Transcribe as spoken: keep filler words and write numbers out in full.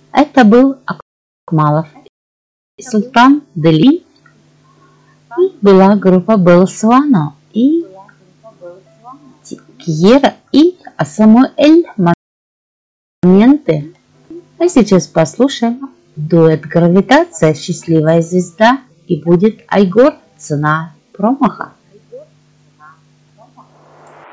Это был Акмалов и Султан Дели. И была группа Белсуано и Кьера и Самуэль Моменты. А сейчас послушаем дуэт «Гравитация», «Счастливая звезда» и будет Айгор, «Цена промаха».